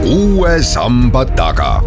uue samba taga.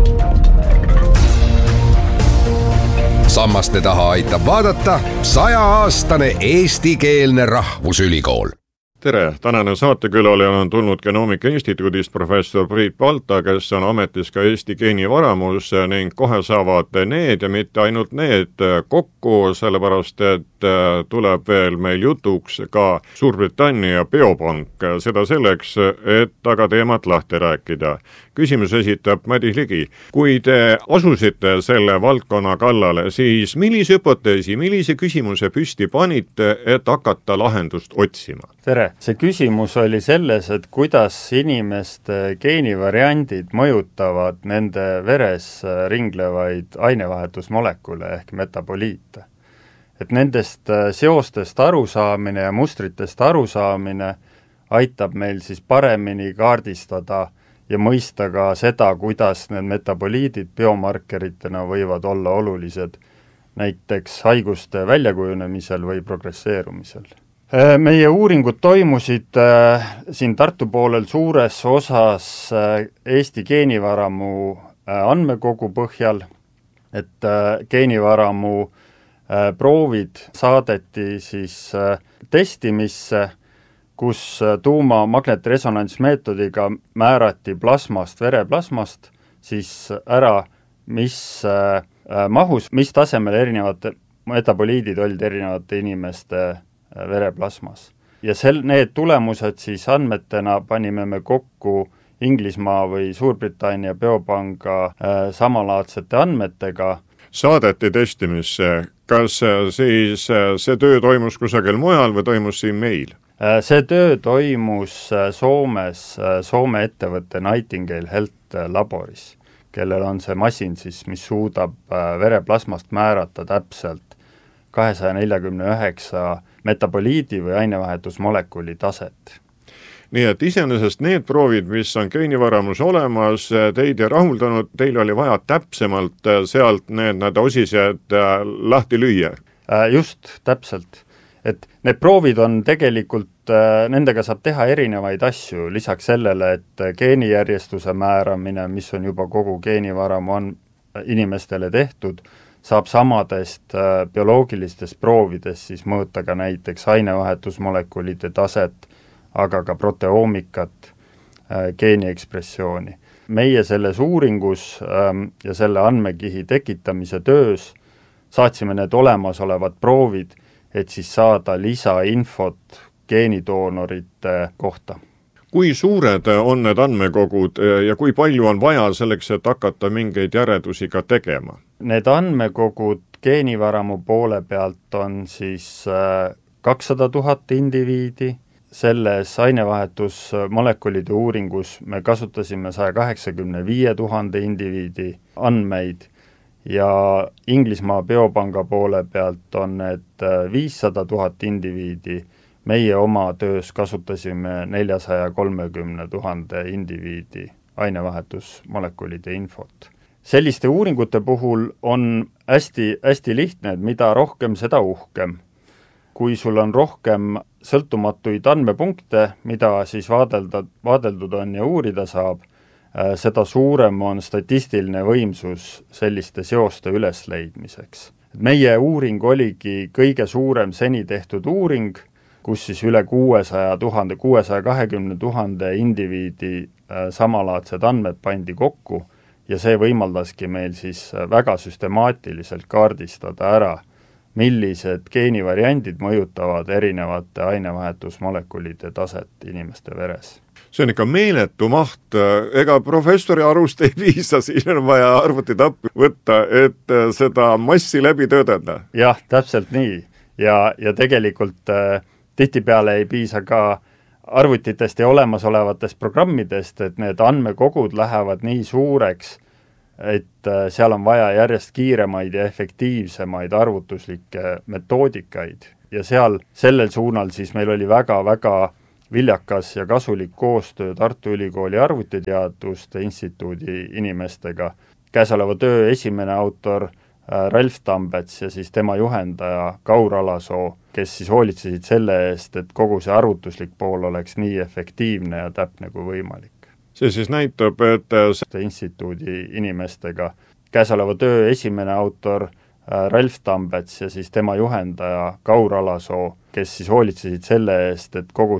Sammaste taha aitab vaadata 100-aastane eestikeelne rahvusülikool. Tere! Tänane saatekülaline on tulnud Genoomika Instituudist professor Priit Palta, kes on ametis ka Eesti geenivaramus ning kohe saavad need ja mitte ainult need kokku, sellepärast et tuleb veel meil jutuks ka Suurbritannia biopank, seda selleks, et aga teemat lahti rääkida. Küsimus esitab Madis Ligi. Kui te asusite selle valdkonna kallale, siis millise hüpoteesi, millise küsimuse püsti panite, et hakata lahendust otsima? Tere! See küsimus oli selles, et kuidas inimeste geenivariandid mõjutavad nende veres ringlevaid ainevahetusmolekule ehk metaboliite. Et nendest seostest arusaamine ja mustritest arusaamine aitab meil siis paremini kaardistada ja mõista ka seda, kuidas need metaboliidid biomarkeritena võivad olla olulised näiteks haiguste väljakujunemisel või progresseerumisel. Meie uuringud toimusid siin Tartu poolel suures osas Eesti geenivaramu andmekogu põhjal, et geenivaramu proovid saadeti siis testimisse, kus tuuma magnetresonantsmeetodiga määrati plasmast, vereplasmast, siis ära, mis mahus, mis tasemel erinevad metaboliidid olid erinevate inimeste vereplasmas. Ja need tulemused siis andmetena panime me kokku Inglismaa või Suurbritannia biopanga samalaadsete andmetega. Saadeti testimisse, kas siis see töö toimus kusagil mujal või toimus siin meil? See töö toimus Soomes, Soome ettevõtte Nightingale Health laboris, kellel on see masin siis, mis suudab vereplasmast määrata täpselt 249 metaboliidi või ainevahetusmolekuli taset. Nii et iseenesest need proovid, mis on geenivaramus olemas, teid ei rahuldanud, teil oli vaja täpsemalt sealt need osised lahti lüüa. Just, täpselt. Et need proovid on tegelikult, nendega saab teha erinevaid asju, lisaks sellele, et geenijärjestuse määramine, mis on juba kogu geenivaramu on inimestele tehtud, saab samadest bioloogilistest proovidest siis mõõta ka näiteks ainevahetusmolekulide taset, aga ka proteoomikat, geeniekspressiooni. Meie selles uuringus ja selle andmekihi tekitamise töös saatsime need olemasolevad proovid, et siis saada lisainfot geenidoonorite kohta. Kui suured on need andmekogud ja kui palju on vaja selleks, et hakata mingeid järeldusi ka tegema? Need andmekogud geenivaramu poole pealt on siis 200 000 indiviidi. Selles ainevahetusmolekulide uuringus me kasutasime 185 000 indiviidi andmeid ja Inglismaa biopanga poole pealt on need 500 000 indiviidi. Meie oma töös kasutasime 430 000 indiviidi ainevahetusmolekulide infot. Selliste uuringute puhul on hästi lihtne, et mida rohkem, seda uhkem. Kui sul on rohkem sõltumatuid andmepunkte, mida siis vaadeldud on ja uurida saab, seda suurem on statistiline võimsus selliste seoste ülesleidmiseks. Meie uuring oligi kõige suurem seni tehtud uuring, kus siis üle 620 000 indiviidi samalaadsed andmed pandi kokku ja see võimaldaski meil siis väga süstemaatiliselt kaardistada ära, millised geenivariandid mõjutavad erinevate ainevahetusmolekulide taset inimeste veres. See on ikka meeletu maht, ega professori arust ei piisa, siin on vaja arvutit appi võtta, et seda massi läbi töödelda. Jah, täpselt nii. Ja tegelikult tihtipeale ei piisa ka arvutitest ja olemasolevatest programmidest, et need andmekogud lähevad nii suureks, et seal on vaja järjest kiiremaid ja efektiivsemaid arvutuslikke metoodikaid. Ja sellel suunal siis meil oli väga-väga viljakas ja kasulik koostöö Tartu Ülikooli arvutiteaduste instituudi inimestega. Käesoleva töö esimene autor Ralf Tambets ja siis tema juhendaja Kaur Alasoo, kes siis hoolitsesid selle eest, et kogu see arvutuslik pool oleks nii efektiivne ja täpne kui võimalik. see siis näitab, et instituudi inimestega. Käesoleva töö esimene autor Ralf Tambets ja siis tema juhendaja Kaur Alasoo, kes siis hoolitsesid selle eest, et kogu